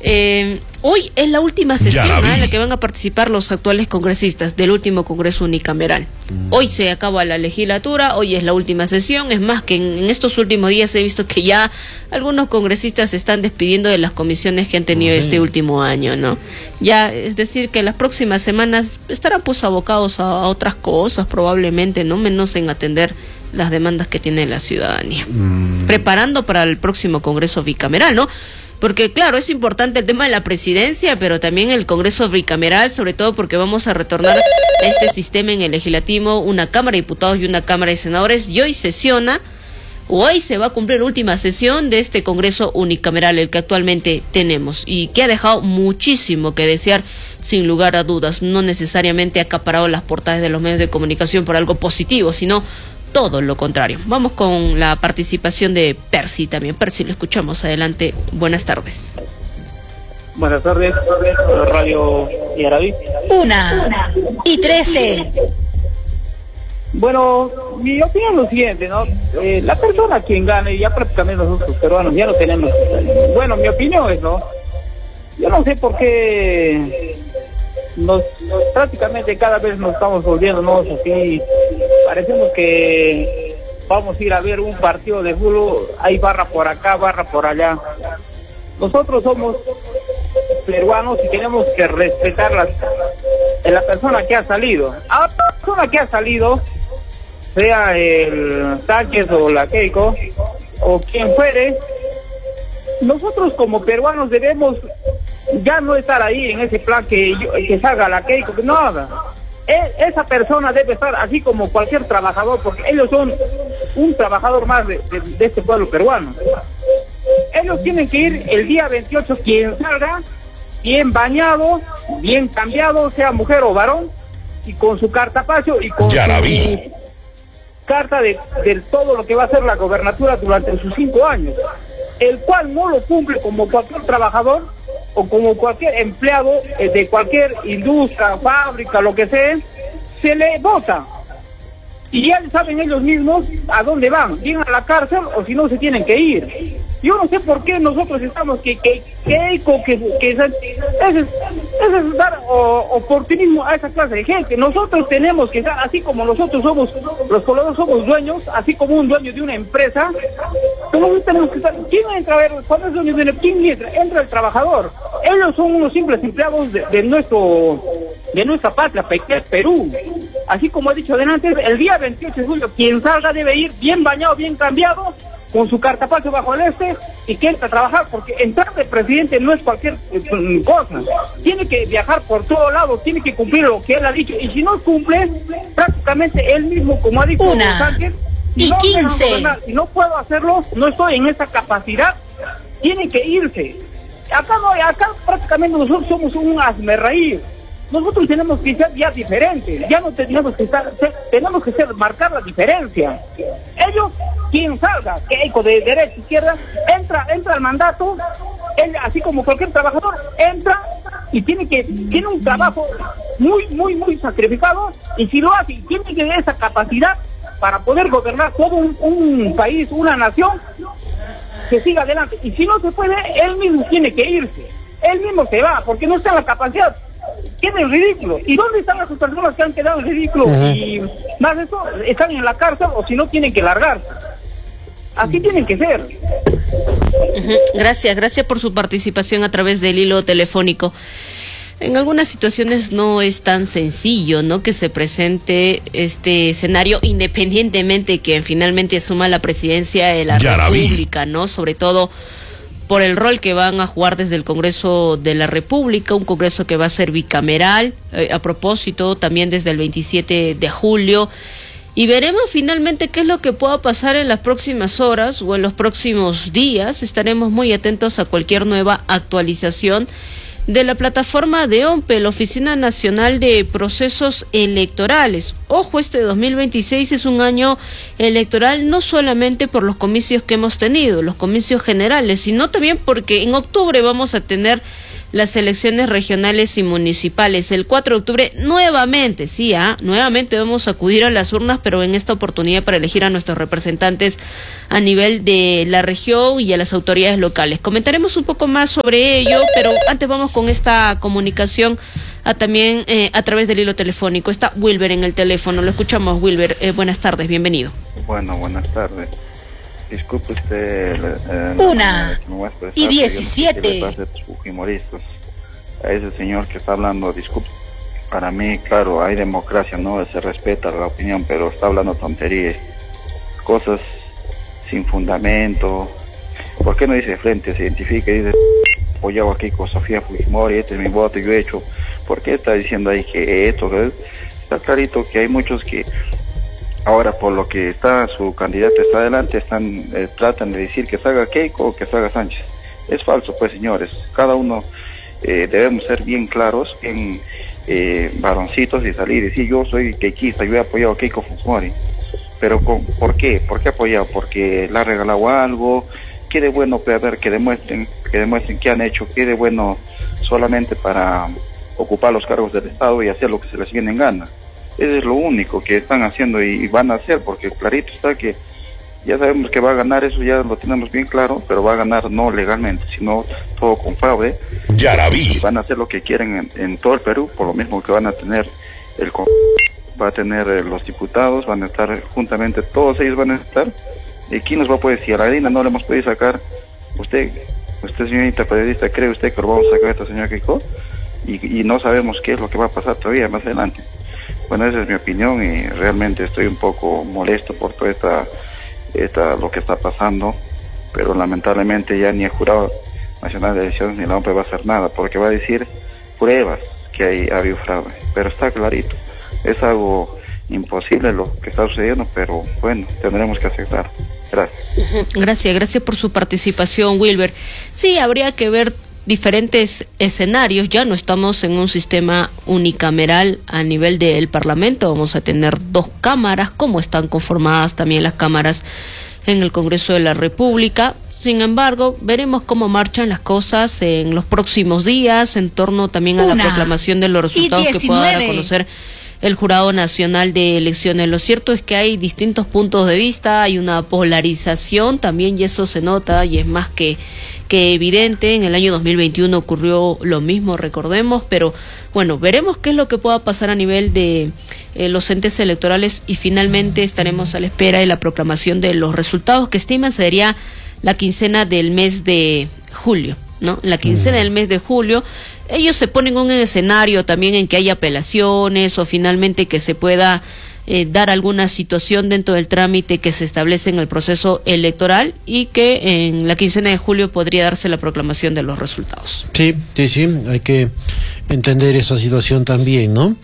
Hoy es la última sesión en la que van a participar los actuales congresistas del último Congreso Unicameral. Hoy se acaba la legislatura, hoy es la última sesión. Es más, que en estos últimos días he visto que ya algunos congresistas se están despidiendo de las comisiones que han tenido este último año, ¿no? Ya, es decir, que las próximas semanas estarán pues abocados a otras cosas probablemente, ¿no? Menos en atender las demandas que tiene la ciudadanía. Preparando para el próximo Congreso bicameral, ¿no? Porque claro, es importante el tema de la presidencia, pero también el Congreso bicameral, sobre todo porque vamos a retornar a este sistema en el legislativo, una Cámara de Diputados y una Cámara de Senadores, y hoy sesiona, hoy se va a cumplir la última sesión de este Congreso unicameral, el que actualmente tenemos, y que ha dejado muchísimo que desear, sin lugar a dudas. No necesariamente ha acaparado las portadas de los medios de comunicación por algo positivo, sino todo lo contrario. Vamos con la participación de Percy también. Percy, lo escuchamos. Adelante. Buenas tardes. Buenas tardes, Radio Yaraví. 1:13. Bueno, mi opinión es lo siguiente, ¿no? La persona quien gane, ya prácticamente nosotros peruanos ya no tenemos. Bueno, mi opinión es, ¿no? Yo no sé por qué prácticamente cada vez nos estamos volviéndonos así. Parecemos que vamos a ir a ver un partido de fútbol, hay barra por acá, barra por allá. Nosotros somos peruanos y tenemos que respetar la persona que ha salido. A la persona que ha salido, sea el Sánchez o la Keiko, o quien fuere, nosotros como peruanos debemos ya no estar ahí en ese plan que salga la Keiko, que no haga. Esa persona debe estar así como cualquier trabajador, porque ellos son un trabajador más de este pueblo peruano. Ellos tienen que ir el día 28, quien salga, bien bañado, bien cambiado, sea mujer o varón, y con su cartapacio y con su carta de todo lo que va a ser la gobernatura durante sus 5 años, el cual no lo cumple como cualquier trabajador o como cualquier empleado de cualquier industria, fábrica, lo que sea, se le vota. Y ya saben ellos mismos a dónde van, bien a la cárcel o si no se tienen que ir. Yo no sé por qué nosotros estamos es dar oportunismo a esa clase de gente. Nosotros tenemos que estar, así como nosotros somos, los pobladores somos dueños, así como un dueño de una empresa, nosotros tenemos que estar. ¿Quién entra a ver? ¿Cuándo es dueño de una? ¿Quién entra? Entra el trabajador. Ellos son unos simples empleados de nuestra patria, que es Perú. Así como he dicho adelante, el día 28 de julio, quien salga debe ir bien bañado, bien cambiado, con su cartapacio bajo el y que entre a trabajar, porque entrar de presidente no es cualquier cosa. Tiene que viajar por todos lados, tiene que cumplir lo que él ha dicho, y si no cumple, prácticamente él mismo, como ha dicho Sánchez, si no puedo hacerlo, no estoy en esa capacidad, tiene que irse. Acá prácticamente nosotros somos un hazmerreír. Nosotros tenemos que ser ya diferentes, ya no tenemos que estar, tenemos que marcar la diferencia. Ellos, quien salga, Keiko de derecha, izquierda, entra al mandato, él, así como cualquier trabajador, entra y tiene un trabajo muy sacrificado, y si lo hace, tiene que tener esa capacidad para poder gobernar todo un país, una nación, que siga adelante. Y si no se puede, él mismo tiene que irse, él mismo se va, porque no está en la capacidad. Tiene el ridículo. ¿Y dónde están las personas que han quedado en ridículo? Y más de eso, están en la cárcel, o si no, tienen que largarse. Así tienen que ser. Gracias por su participación a través del hilo telefónico. En algunas situaciones no es tan sencillo, ¿no?, que se presente este escenario, independientemente que finalmente asuma la presidencia de la República, ¿no? Sobre todo por el rol que van a jugar desde el Congreso de la República, un Congreso que va a ser bicameral, a propósito, también desde el 27 de julio, y veremos finalmente qué es lo que pueda pasar en las próximas horas o en los próximos días. Estaremos muy atentos a cualquier nueva actualización de la plataforma de OMPE, la Oficina Nacional de Procesos Electorales. Ojo, este 2026 es un año electoral no solamente por los comicios que hemos tenido, los comicios generales, sino también porque en octubre vamos a tener las elecciones regionales y municipales. El 4 de octubre nuevamente, nuevamente vamos a acudir a las urnas, pero en esta oportunidad para elegir a nuestros representantes a nivel de la región y a las autoridades locales. Comentaremos un poco más sobre ello, pero antes vamos con esta comunicación también a través del hilo telefónico. Está Wilber en el teléfono, lo escuchamos. Wilber, buenas tardes, bienvenido. Bueno, buenas tardes. Disculpe usted... 1:17. Humoristas. A ese señor que está hablando, disculpe, para mí, claro, hay democracia, ¿no? Se respeta la opinión, pero está hablando tonterías, cosas sin fundamento. ¿Por qué no dice frente, se identifica y dice apoyado aquí con Sofía Fujimori, este es mi voto, yo he hecho? ¿Por qué está diciendo ahí que esto? Está clarito que hay muchos que ahora, por lo que está su candidato está adelante, tratan de decir que salga Keiko o que salga Sánchez. Es falso, pues, señores. Cada uno debemos ser bien claros, bien varoncitos, y salir y decir: yo soy keikista, yo he apoyado a Keiko Fujimori. Pero ¿por qué? ¿Por qué apoyado? ¿Porque le ha regalado algo? ¿Qué de bueno puede haber? Que demuestren qué han hecho, qué de bueno solamente para ocupar los cargos del Estado y hacer lo que se les viene en gana. Eso es lo único que están haciendo y van a hacer, porque clarito está que ya sabemos que va a ganar, eso ya lo tenemos bien claro, pero va a ganar no legalmente, sino todo con fraude. Yaraví. Van a hacer lo que quieren en todo el Perú, por lo mismo que van a tener va a tener los diputados, van a estar juntamente, todos ellos van a estar. ¿Y quién nos va a poder decir? A la harina no le hemos podido sacar. Usted señorita periodista, ¿cree usted que lo vamos a sacar a esta señora Keiko? Y no sabemos qué es lo que va a pasar todavía más adelante. Bueno, esa es mi opinión y realmente estoy un poco molesto por toda lo que está pasando, pero lamentablemente ya ni el Jurado Nacional de Elecciones ni la OMP va a hacer nada, porque va a decir pruebas que ha habido fraude, pero está clarito, es algo imposible lo que está sucediendo, pero bueno, tendremos que aceptar. Gracias. Gracias por su participación, Wilber. Sí, habría que ver diferentes escenarios. Ya no estamos en un sistema unicameral a nivel del Parlamento, vamos a tener 2 cámaras, como están conformadas también las cámaras en el Congreso de la República. Sin embargo, veremos cómo marchan las cosas en los próximos días, en torno también a la proclamación de los resultados que pueda dar a conocer el Jurado Nacional de Elecciones. Lo cierto es que hay distintos puntos de vista, hay una polarización también, y eso se nota y es más que evidente. En el año 2021 ocurrió lo mismo, recordemos, pero bueno, veremos qué es lo que pueda pasar a nivel de los entes electorales, y finalmente estaremos a la espera de la proclamación de los resultados, que estiman sería la quincena del mes de julio, ¿no? La quincena del mes de julio. Ellos se ponen un escenario también en que haya apelaciones o finalmente que se pueda dar alguna situación dentro del trámite que se establece en el proceso electoral, y que en la quincena de julio podría darse la proclamación de los resultados. Sí, hay que entender esa situación también, ¿no?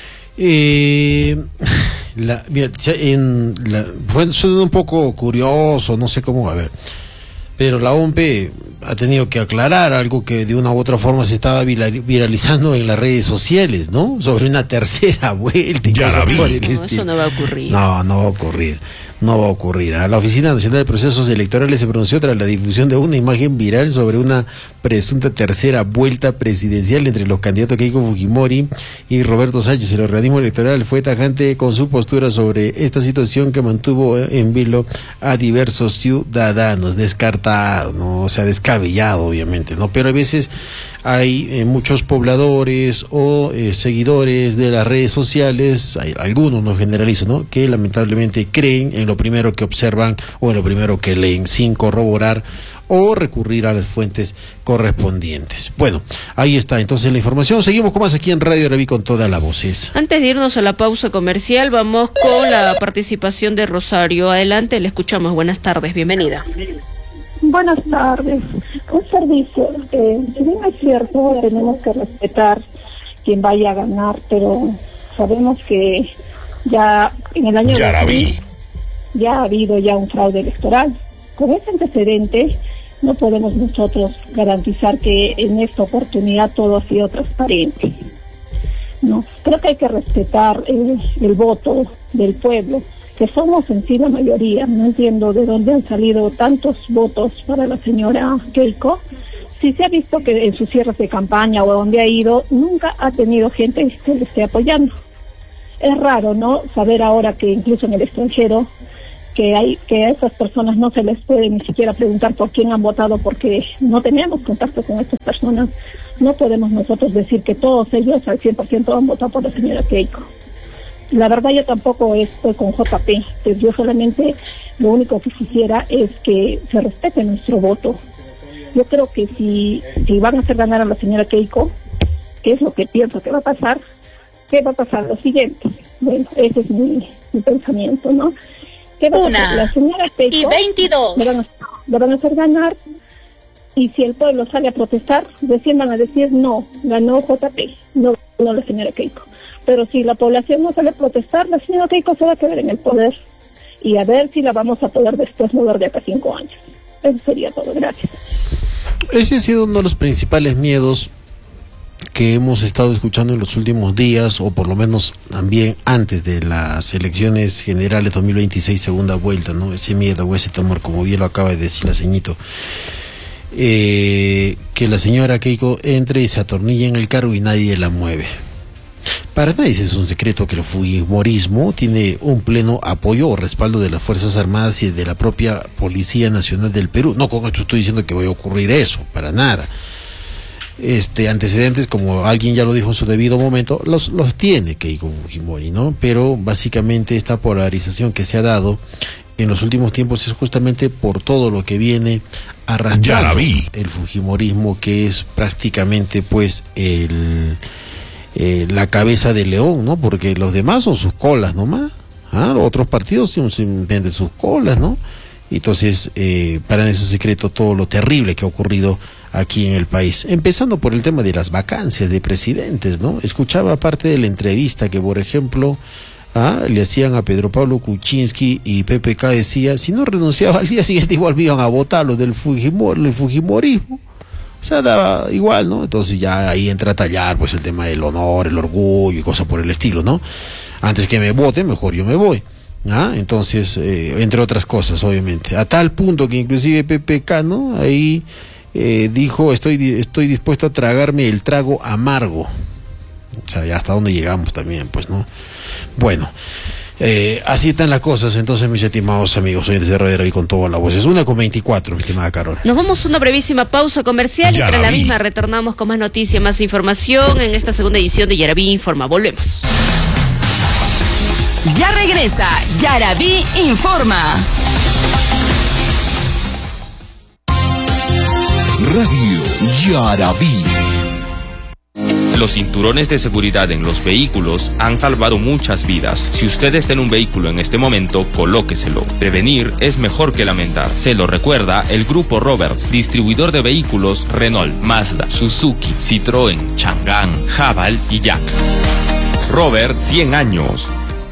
Fue un poco curioso, no sé cómo, a ver, pero la OMP ha tenido que aclarar algo que de una u otra forma se estaba viralizando en las redes sociales, ¿no? Sobre una tercera vuelta. Eso no va a ocurrir. No va a ocurrir. No va a ocurrir. La Oficina Nacional de Procesos Electorales se pronunció tras la difusión de una imagen viral sobre una presunta tercera vuelta presidencial entre los candidatos Keiko Fujimori y Roberto Sánchez. El organismo electoral fue tajante con su postura sobre esta situación, que mantuvo en vilo a diversos ciudadanos. Descartado, ¿no? O sea, descabellado, obviamente, ¿no? Pero a veces hay muchos pobladores o seguidores de las redes sociales, hay algunos, no generalizo, ¿no?, que lamentablemente creen en lo primero que observan o en lo primero que leen, sin corroborar o recurrir a las fuentes correspondientes. Bueno, ahí está entonces la información. Seguimos con más aquí en Radio Yaraví con todas las voces. Antes de irnos a la pausa comercial, vamos con la participación de Rosario. Adelante, le escuchamos. Buenas tardes, bienvenida. Buenas tardes. Un servicio, si bien es cierto, tenemos que respetar quien vaya a ganar, pero sabemos que ya en el año 2000 ya ha habido ya un fraude electoral. Con ese antecedente no podemos nosotros garantizar que en esta oportunidad todo ha sido transparente. No, creo que hay que respetar el voto del pueblo, que somos en sí la mayoría. No entiendo de dónde han salido tantos votos para la señora Keiko, si se ha visto que en sus cierres de campaña o donde ha ido, nunca ha tenido gente que le esté apoyando. Es raro, ¿no?, saber ahora que incluso en el extranjero, que a esas personas no se les puede ni siquiera preguntar por quién han votado, porque no tenemos contacto con estas personas. No podemos nosotros decir que todos ellos al 100% han votado por la señora Keiko. La verdad, yo tampoco estoy con JP, pues yo solamente lo único que quisiera es que se respete nuestro voto. Yo creo que si van a hacer ganar a la señora Keiko, que es lo que pienso que va a pasar, ¿qué va a pasar? Lo siguiente. Bueno, ese es mi pensamiento, ¿no? ¿Qué va a pasar? La señora Keiko 1:22 le van a hacer ganar, y si el pueblo sale a protestar, recién van a decir no, ganó JP, no la señora Keiko. Pero si la población no sale a protestar, la señora Keiko se va a quedar en el poder, y a ver si la vamos a poder después mover de acá 5 años. Eso sería todo. Gracias. Ese ha sido uno de los principales miedos que hemos estado escuchando en los últimos días, o por lo menos también antes de las elecciones generales 2026, segunda vuelta, ¿no? Ese miedo o ese temor, como bien lo acaba de decir la señito, que la señora Keiko entre y se atornille en el cargo y nadie la mueve. Para nadie es un secreto que el fujimorismo tiene un pleno apoyo o respaldo de las Fuerzas Armadas y de la propia Policía Nacional del Perú. No con esto estoy diciendo que vaya a ocurrir eso, para nada. Antecedentes, como alguien ya lo dijo en su debido momento, los tiene Keiko Fujimori, ¿no? Pero básicamente esta polarización que se ha dado en los últimos tiempos es justamente por todo lo que viene arrastrando el fujimorismo, que es prácticamente pues la cabeza de león, ¿no? Porque los demás son sus colas nomás. Otros partidos simplemente sus colas, ¿no? Entonces, para nadie es un secreto todo lo terrible que ha ocurrido aquí en el país, empezando por el tema de las vacancias de presidentes, ¿no? Escuchaba parte de la entrevista que, por ejemplo, le hacían a Pedro Pablo Kuczynski, y PPK decía, si no renunciaba al día siguiente igual iban a votar los del fujimorismo. O sea, daba igual, ¿no? Entonces ya ahí entra a tallar pues el tema del honor, el orgullo y cosas por el estilo, ¿no? Antes que me voten, mejor yo me voy. Entonces, entre otras cosas, obviamente. A tal punto que inclusive PPK, ¿no? Ahí dijo, estoy dispuesto a tragarme el trago amargo. O sea, ya hasta dónde llegamos también, pues, ¿no? Bueno, así están las cosas. Entonces, mis estimados amigos, soy desde Radio Jaraví con toda la voz. Es 1:24, mi estimada Carol. Nos vamos a una brevísima pausa comercial y tras la misma retornamos con más noticias, más información en esta segunda edición de Yaraví Informa. Volvemos. Ya regresa Yaraví Informa. Radio Yaraví. Los cinturones de seguridad en los vehículos han salvado muchas vidas. Si usted está en un vehículo en este momento, colóqueselo. Prevenir es mejor que lamentar. Se lo recuerda el Grupo Roberts, distribuidor de vehículos Renault, Mazda, Suzuki, Citroën, Chang'an, Haval y Jack. Robert, 100 años.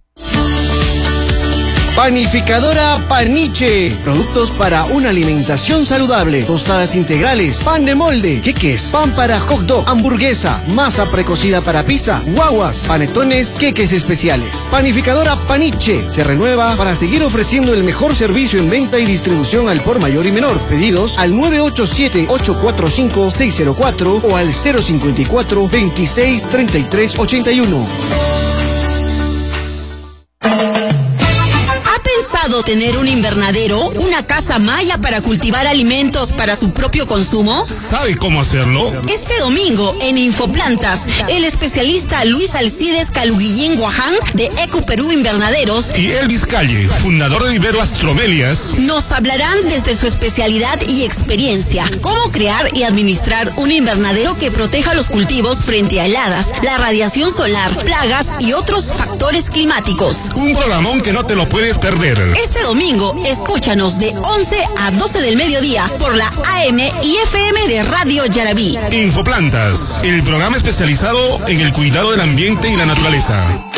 Panificadora Paniche. Productos para una alimentación saludable. Tostadas integrales, pan de molde, queques, pan para hot dog, hamburguesa, masa precocida para pizza, guaguas, panetones, queques especiales. Panificadora Paniche se renueva para seguir ofreciendo el mejor servicio en venta y distribución al por mayor y menor. Pedidos al 987-845-604 o al 054-263381. ¿Tener un invernadero? ¿Una casa maya para cultivar alimentos para su propio consumo? ¿Sabe cómo hacerlo? Este domingo en Infoplantas, el especialista Luis Alcides Caluguillín Guaján de Eco Perú Invernaderos y Elvis Calle, fundador de Vivero Astromelias, nos hablarán desde su especialidad y experiencia cómo crear y administrar un invernadero que proteja los cultivos frente a heladas, la radiación solar, plagas y otros factores climáticos. Un programón que no te lo puedes perder. Este domingo, escúchanos de 11 a 12 del mediodía por la AM y FM de Radio Yaraví. Infoplantas, el programa especializado en el cuidado del ambiente y la naturaleza.